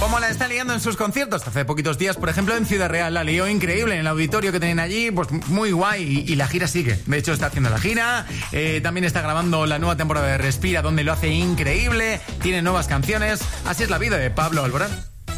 ¿Cómo la está liando en sus conciertos? Hace poquitos días, por ejemplo, en Ciudad Real la lió increíble en el auditorio que tienen allí, pues muy guay, y la gira sigue. De hecho, está haciendo la gira, también está grabando la nueva temporada de Respira, donde lo hace increíble, tiene nuevas canciones. Así es la vida de Pablo Alborán.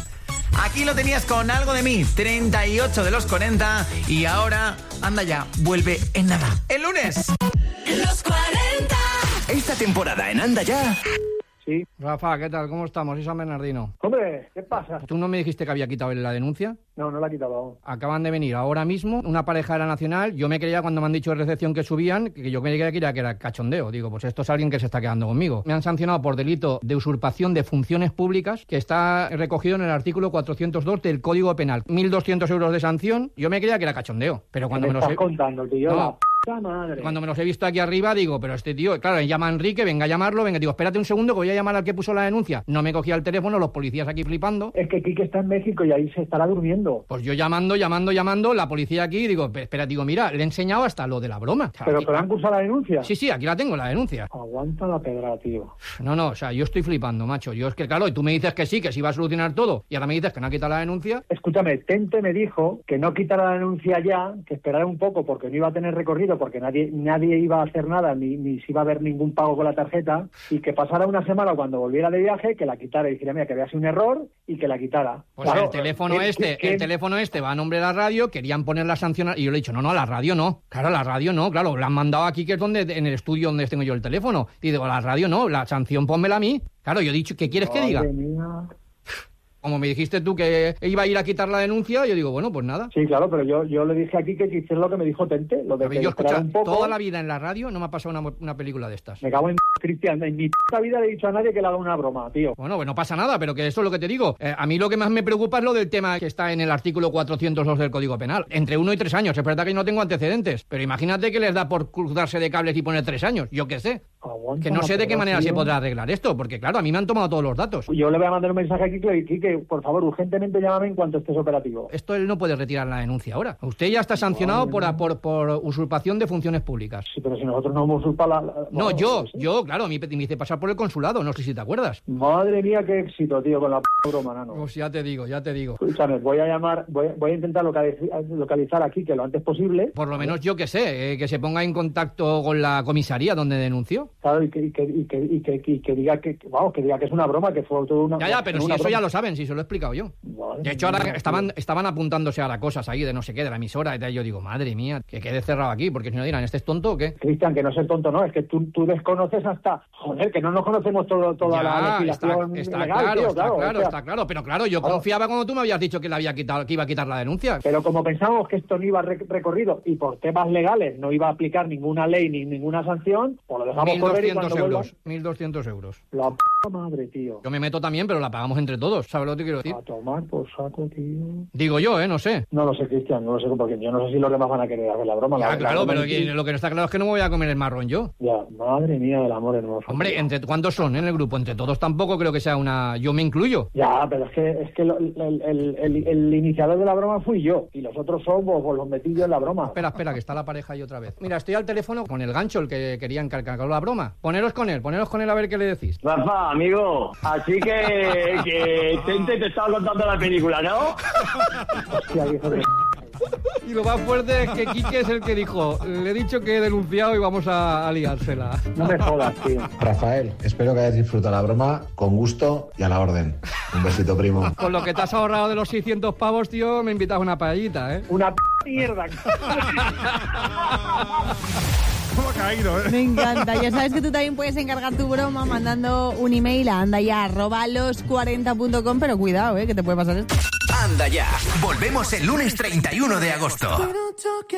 Aquí lo tenías con Algo de mí, 38 de los 40, y ahora, anda ya, vuelve en nada. ¡El lunes! Los 40. Esta temporada en Anda Ya. Sí. Rafa, ¿qué tal? ¿Cómo estamos? Soy San Bernardino. Hombre, ¿qué pasa? ¿Tú no me dijiste que había quitado la denuncia? No la he quitado aún. Acaban de venir ahora mismo una pareja de la Nacional. Yo me creía cuando me han dicho de recepción que subían, que yo creía que era cachondeo. Digo, pues esto es alguien que se está quedando conmigo. Me han sancionado por delito de usurpación de funciones públicas, que está recogido en el artículo 402 del Código Penal. 1.200 euros de sanción. Yo me creía que era cachondeo. Pero cuando me estás contando, tío? No. Madre. Cuando me los he visto aquí arriba, digo, pero este tío, claro, llama a Enrique, venga a llamarlo, digo, espérate un segundo que voy a llamar al que puso la denuncia. No me cogía el teléfono, los policías aquí flipando. Es que Quique está en México y ahí se estará durmiendo. Pues yo llamando, la policía aquí, digo, espera, digo, mira, le he enseñado hasta lo de la broma. ¿Pero que le han cursado la denuncia? Sí, aquí la tengo, la denuncia. Aguanta la pedra, tío. No, o sea, yo estoy flipando, macho. Yo es que, claro, y tú me dices que sí, que sí va a solucionar todo, y ahora me dices que no ha quitado la denuncia. Escúchame, Tente me dijo que no quitara la denuncia ya, que esperara un poco porque no iba a tener recorrido, porque nadie iba a hacer nada, ni se iba a ver ningún pago con la tarjeta, y que pasara una semana cuando volviera de viaje, que la quitara y dijera, mira, que había sido un error y que la quitara. Pues claro, el teléfono este va a nombre de la radio, querían poner la sanción, y yo le he dicho, no, a la radio no. Claro, la radio no, claro, la han mandado aquí, que es donde, en el estudio donde tengo yo el teléfono. Y digo, la radio no, la sanción pónmela a mí. Claro, yo he dicho, ¿qué quieres que diga? Mía. Como me dijiste tú que iba a ir a quitar la denuncia, yo digo, bueno, pues nada. Sí, claro, pero yo le dije aquí que hiciera lo que me dijo Tente, lo de que yo escucha, un poco. Toda la vida en la radio no me ha pasado una película de estas. Me cago en Cristian, en mi puta vida le he dicho a nadie que le haga una broma, tío. Bueno, pues no pasa nada, pero que eso es lo que te digo. A mí lo que más me preocupa es lo del tema que está en el artículo 402 del Código Penal. Entre 1 y 3 años. Es verdad que no tengo antecedentes, pero imagínate que les da por cruzarse de cables y poner 3 años. Yo qué sé. Aguanta, que no sé de qué manera se podrá arreglar esto, porque claro, a mí me han tomado todos los datos. Yo le voy a mandar un mensaje a Quique y Quique, por favor, urgentemente llámame en cuanto estés operativo. Esto él no puede retirar la denuncia ahora. Usted ya está sancionado por usurpación de funciones públicas. Sí, pero si nosotros no hemos usurpado No, yo, claro, me hice pasar por el consulado, no sé si te acuerdas. Madre mía, qué éxito, tío, con la broma, nano. Pues ya te digo. Escúchame, voy a intentar localizar a Quique lo antes posible. Por lo menos yo que sé, que se ponga en contacto con la comisaría donde denunció. Claro, y que diga que es una broma, que fue todo una... Ya, pero si eso broma. Ya lo saben, si se lo he explicado yo. Madre de hecho, mía, ahora estaban apuntándose ahora cosas ahí de no sé qué, de la emisora, y yo digo, madre mía, que quede cerrado aquí, porque si no dirán, ¿este es tonto o qué? Cristian, que no es tonto, no, es que tú desconoces hasta... Joder, que no nos conocemos toda la legislación legal, tío, está claro, pero claro, yo confiaba cuando tú me habías dicho que iba a quitar la denuncia. Pero como pensábamos que esto no iba recorrido y por temas legales no iba a aplicar ninguna ley ni ninguna sanción, pues lo dejamos correr y cuando vuelva... 1.200 euros. La p*** madre, tío. Yo me meto también, pero la pagamos entre todos, ¿sabes lo que te quiero decir? A tomar por saco, tío. Digo yo, no sé. No lo sé, Cristian, no lo sé, porque yo no sé si los demás van a querer hacer la broma. Ya, claro, pero lo que no está claro es que no me voy a comer el marrón yo. Ya, madre mía del amor hermoso. Hombre, ¿entre cuántos son en el grupo? Entre todos tampoco creo que sea una... Yo me incluyo. Ya, pero es que el iniciador de la broma fui yo, y los otros son pues los metí yo en la broma. Espera, que está la pareja ahí otra vez. Mira, estoy al teléfono con el gancho, el que quería encargar la broma. Poneros con él a ver qué le decís. Rafa, amigo, así que Tente te estaba contando la película, ¿no? Hostia, hijo de... Y lo más fuerte es que Quique es el que dijo, le he dicho que he denunciado y vamos a liársela. No me jodas, tío. Rafael, espero que hayas disfrutado la broma con gusto y a la orden. Un besito, primo. Con lo que te has ahorrado de los 600 pavos, tío, me invitas a una paellita, ¿eh? Una mierda. ¿Cómo ha caído, Me encanta. Ya sabes que tú también puedes encargar tu broma mandando un email a andaya@los40.com, pero cuidado, que te puede pasar esto. Anda Ya. Volvemos el lunes 31 de agosto.